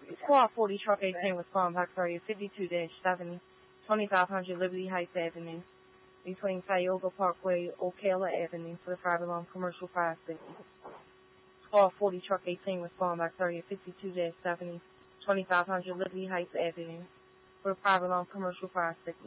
Squad 40, Truck 18, respond back area 52-70, 2500 Liberty Heights Avenue, between Tioga Parkway, Ocala Avenue, for the fire alarm commercial fire safety. Squad 40, Truck 18, respond back area 52-70, 2500 Liberty Heights Avenue, for the fire alarm commercial fire safety.